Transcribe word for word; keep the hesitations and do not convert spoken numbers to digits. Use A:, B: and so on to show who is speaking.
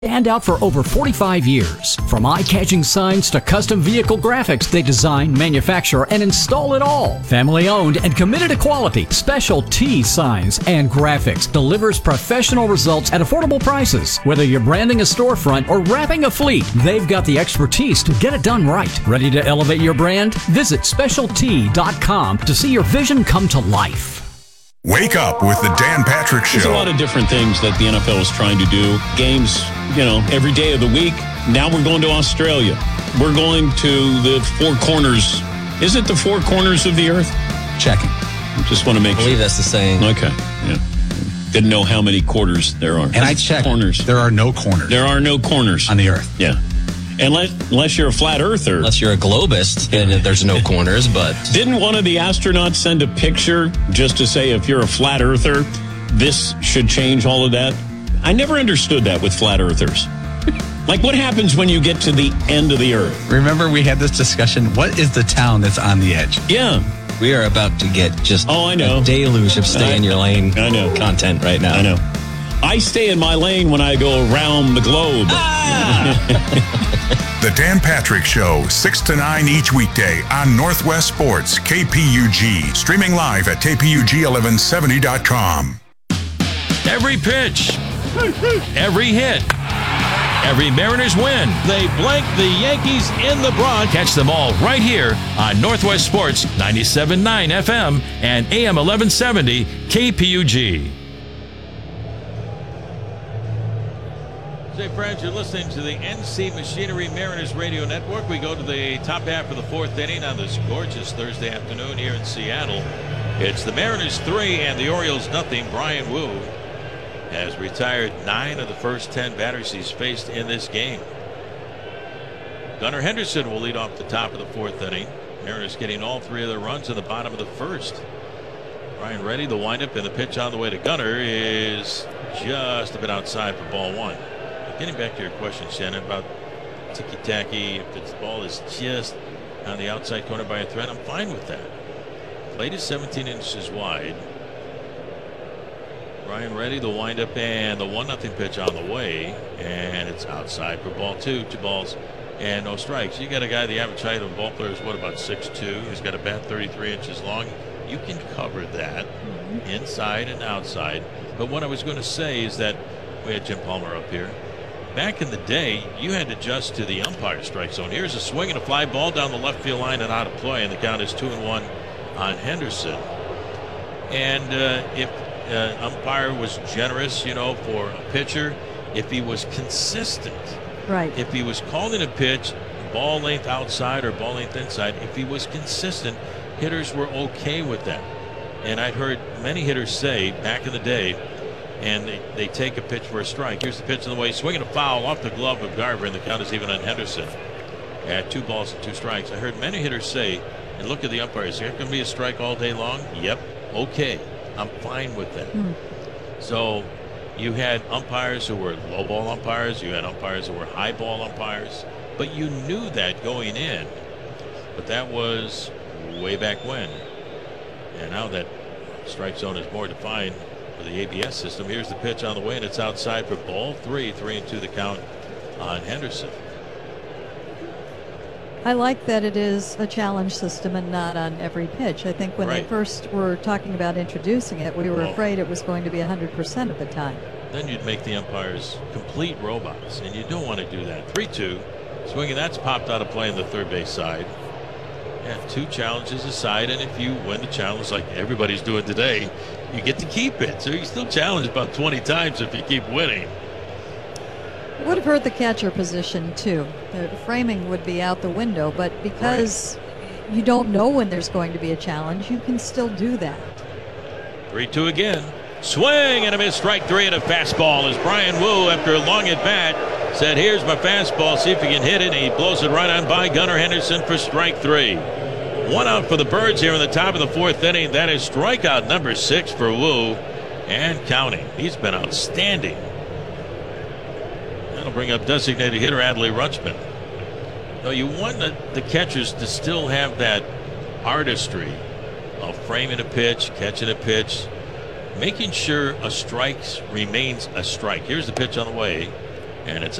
A: stand out for over forty-five years. From eye-catching signs to custom vehicle graphics, they design, manufacture, and install it all. Family-owned and committed to quality, Special T Signs and Graphics delivers professional results at affordable prices. Whether you're branding a storefront or wrapping a fleet, they've got the expertise to get it done right. Ready to elevate your brand? Visit special t dot com to see your vision come to life.
B: Wake up with the Dan Patrick Show.
C: There's a lot of different things that the N F L is trying to do. Games, you know, every day of the week. Now we're going to Australia. We're going to the four corners. Is it the four corners of the earth?
D: Checking.
C: Just want to make
D: I believe
C: sure.
D: that's the saying.
C: Okay. Yeah. Didn't know how many quarters there are.
D: And I checked.
C: Corners.
D: There are no corners.
C: There are no corners
D: on the earth.
C: Yeah. Unless, unless you're a flat earther.
D: Unless you're a globist, then there's no corners, but...
C: Didn't one of the astronauts send a picture just to say if you're a flat earther, this should change all of that? I never understood that with flat earthers. Like, what happens when you get to the end of the earth?
E: Remember we had this discussion, what is the town that's on the edge?
C: Yeah.
D: We are about to get just
C: oh, I know.
D: a deluge of stay
C: I,
D: in your lane
C: I know.
D: content right now.
C: I know. I stay in my lane when I go around the globe.
B: Ah! The Dan Patrick Show, six to nine each weekday on Northwest Sports, K P U G. Streaming live at k p u g eleven seventy dot com.
F: Every pitch, every hit, every Mariners win. They blank the Yankees in the Bronx. Catch them all right here on Northwest Sports, ninety-seven point nine F M and A M eleven seventy K P U G.
G: Hey friends, you're listening to the N C Machinery Mariners Radio Network. We go to the top half of the fourth inning on this gorgeous Thursday afternoon here in Seattle. It's the Mariners three and the Orioles nothing. Bryan Woo has retired nine of the first ten batters he's faced in this game. Gunnar Henderson will lead off the top of the fourth inning. Mariners getting all three of their runs in the bottom of the first. Ryan Ready, the windup, and the pitch on the way to Gunnar is just a bit outside for ball one. Getting back to your question, Shannon, about ticky-tacky, if the ball is just on the outside corner by a thread, I'm fine with that. Plate is seventeen inches wide. Ryan Ready, the windup, and the one nothing pitch on the way, and it's outside for ball two. Two balls and no strikes. You got a guy, the average height of a ball player is what, about six two. He's got a bat thirty-three inches long. You can cover that mm-hmm. inside and outside. But what I was going to say is that we had Jim Palmer up here. Back in the day, you had to adjust to the umpire strike zone. Here's a swing and a fly ball down the left field line and out of play, and the count is two and one on Henderson. And uh, if uh, umpire was generous, you know, for a pitcher, if he was consistent,
H: right?
G: If he was calling a pitch, ball length outside or ball length inside, if he was consistent, hitters were okay with that. And I'd heard many hitters say back in the day, and they, they take a pitch for a strike. Here's the pitch in the way, swinging a foul off the glove of Garver, and the count is even on Henderson at two balls and two strikes. I heard many hitters say, and look at the umpires, is there going to be a strike all day long? Yep. Okay. I'm fine with that. Mm. So you had umpires who were low ball umpires, you had umpires who were high ball umpires, but you knew that going in. But that was way back when. And now that strike zone is more defined for the A B S system. Here's the pitch on the way, and it's outside for ball three. Three and two the count on Henderson.
H: I like that it is a challenge system and not on every pitch. I think when
G: right.
H: they first were talking about introducing it, we were well, afraid it was going to be one hundred percent of the time.
G: Then you'd make the umpires complete robots, and you don't want to do that. three two. Swinging, that's popped out of play on the third base side. Yeah, two challenges aside, and if you win the challenge like everybody's doing today, you get to keep it. So you still challenge about twenty times if you keep winning.
H: It would have hurt the catcher position too. The framing would be out the window, but because right. you don't know when there's going to be a challenge, you can still do that.
G: three two again. Swing and a miss, strike three, and a fastball as Bryan Woo, after a long at bat, said, here's my fastball, see if he can hit it, and he blows it right on by Gunnar Henderson for strike three. One out for the Birds here in the top of the fourth inning. That is strikeout number six for Woo, and counting. He's been outstanding. That'll bring up designated hitter Adley Rutschman. Now you want the, the catchers to still have that artistry of framing a pitch, catching a pitch, making sure a strike remains a strike. Here's the pitch on the way. and it's